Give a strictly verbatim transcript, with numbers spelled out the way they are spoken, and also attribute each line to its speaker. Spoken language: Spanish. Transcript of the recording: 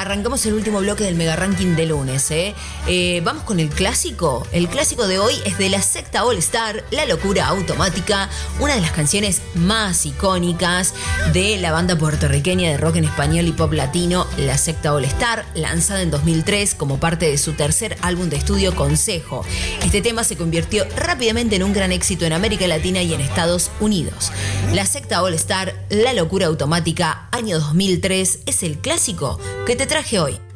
Speaker 1: arrancamos el último bloque del Mega Ranking de lunes, ¿eh? Eh, Vamos con el clásico. El clásico de hoy es de la secta All Star, La Locura Automática, una de las canciones más icónicas de la banda puertorriqueña de rock en español y pop latino, la secta All Star, lanzada en dos mil tres como parte de su tercer álbum de estudio Consejo. Este tema se convirtió rápidamente en un gran éxito en América Latina y en Estados Unidos. La secta All Star, La Locura Automática, año dos mil tres, es el clásico que te traje hoy.